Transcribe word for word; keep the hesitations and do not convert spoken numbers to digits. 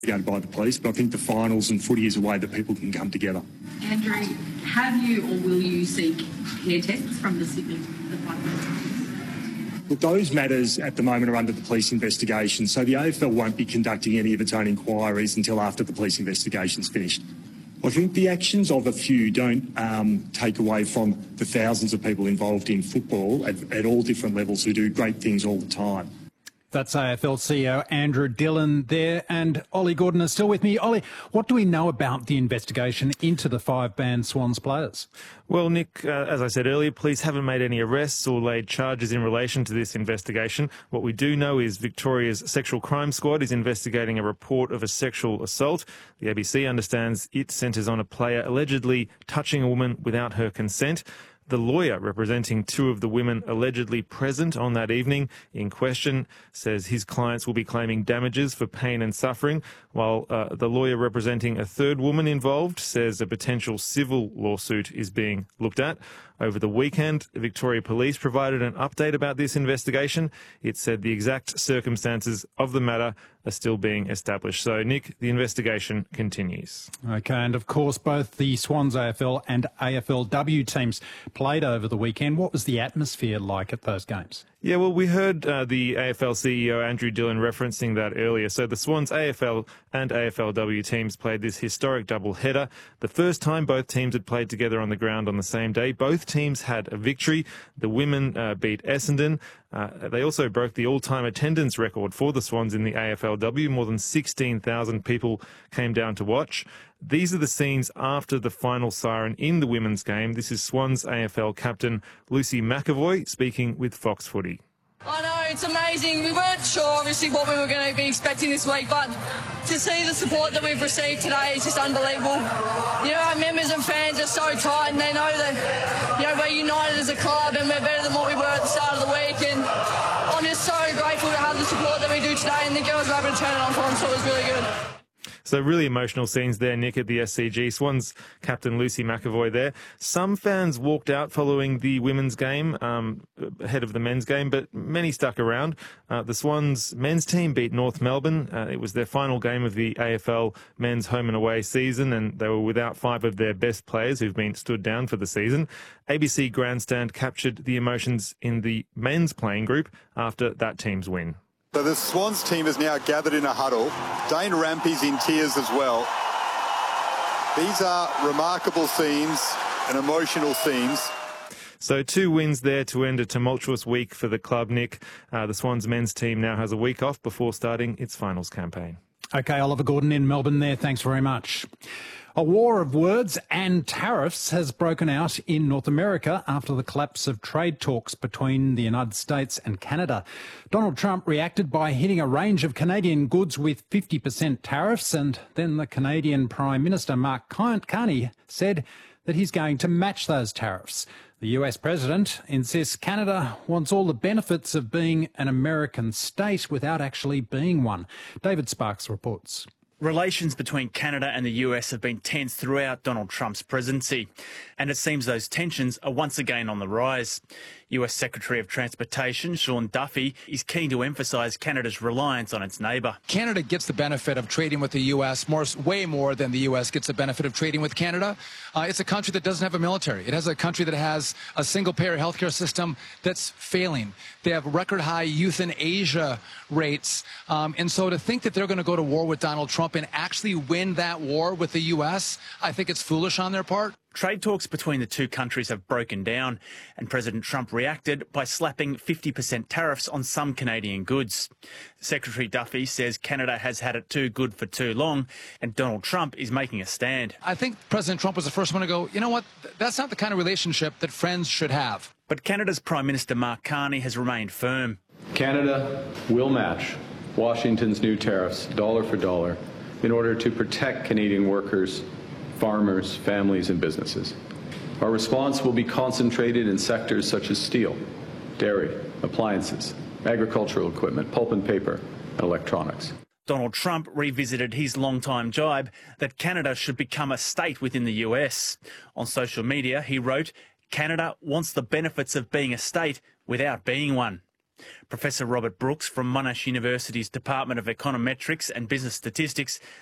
by the police, but I think the finals and footy is a way that people can come together. Andrew, have you or will you seek hair tests from the Sydney Department? Look, those matters at the moment are under the police investigation, so the A F L won't be conducting any of its own inquiries until after the police investigation's finished. I think the actions of a few don't um, take away from the thousands of people involved in football at, at all different levels who do great things all the time. That's A F L C E O Andrew Dillon there, and Ollie Gordon is still with me. Ollie, what do we know about the investigation into the five banned Swans players? Well, Nick, uh, as I said earlier, police haven't made any arrests or laid charges in relation to this investigation. What we do know is Victoria's Sexual Crime Squad is investigating a report of a sexual assault. The A B C understands it centres on a player allegedly touching a woman without her consent. The lawyer representing two of the women allegedly present on that evening in question says his clients will be claiming damages for pain and suffering, while uh, the lawyer representing a third woman involved says a potential civil lawsuit is being looked at. Over the weekend, Victoria Police provided an update about this investigation. It said the exact circumstances of the matter are still being established. So, Nick, the investigation continues. OK, and of course, both the Swans A F L and A F L W teams played over the weekend. What was the atmosphere like at those games? Yeah, well, we heard uh, the A F L C E O Andrew Dillon referencing that earlier. So the Swans A F L and A F L W teams played this historic double-header. The first time both teams had played together on the ground on the same day. Both teams had a victory. The women uh, beat Essendon. Uh, they also broke the all-time attendance record for the Swans in the A F L W. More than sixteen thousand people came down to watch. These are the scenes after the final siren in the women's game. This is Swans A F L captain Lucy McAvoy speaking with Fox Footy. I know, it's amazing. We weren't sure, obviously, what we were going to be expecting this week, but to see the support that we've received today is just unbelievable. You know, our members and fans are so tight, and they know that, you know, we're united as a club and we're better than what we were at the start of the week, and I'm just so grateful to have the support that we do today, and the girls were able to turn it on for them, so it was really good. So really emotional scenes there, Nick, at the S C G. Swans captain Lucy McAvoy there. Some fans walked out following the women's game, um, ahead of the men's game, but many stuck around. Uh, the Swans men's team beat North Melbourne. Uh, it was their final game of the A F L men's home and away season, and they were without five of their best players who've been stood down for the season. A B C Grandstand captured the emotions in the men's playing group after that team's win. So the Swans team is now gathered in a huddle. Dane Rampy's in tears as well. These are remarkable scenes and emotional scenes. So two wins there to end a tumultuous week for the club, Nick. Uh, the Swans men's team now has a week off before starting its finals campaign. OK, Oliver Gordon in Melbourne there. Thanks very much. A war of words and tariffs has broken out in North America after the collapse of trade talks between the United States and Canada. Donald Trump reacted by hitting a range of Canadian goods with fifty percent tariffs, and then the Canadian Prime Minister Mark Carney said that he's going to match those tariffs. The U S president insists Canada wants all the benefits of being an American state without actually being one. David Sparks reports. Relations between Canada and the U S have been tense throughout Donald Trump's presidency, and it seems those tensions are once again on the rise. U S Secretary of Transportation Sean Duffy is keen to emphasise Canada's reliance on its neighbour. Canada gets the benefit of trading with the U S more, way more than the U S gets the benefit of trading with Canada. Uh, it's a country that doesn't have a military. It has a country that has a single-payer healthcare system that's failing. They have record-high euthanasia rates. Um, and so to think that they're going to go to war with Donald Trump and actually win that war with the U S, I think it's foolish on their part. Trade talks between the two countries have broken down, and President Trump reacted by slapping fifty percent tariffs on some Canadian goods. Secretary Duffy says Canada has had it too good for too long, and Donald Trump is making a stand. I think President Trump was the first one to go, you know what, that's not the kind of relationship that friends should have. But Canada's Prime Minister Mark Carney has remained firm. Canada will match Washington's new tariffs dollar for dollar in order to protect Canadian workers, farmers, families and businesses. Our response will be concentrated in sectors such as steel, dairy, appliances, agricultural equipment, pulp and paper, and electronics. Donald Trump revisited his long-time jibe that Canada should become a state within the U S. On social media, he wrote, "Canada wants the benefits of being a state without being one." Professor Robert Brooks from Monash University's Department of Econometrics and Business Statistics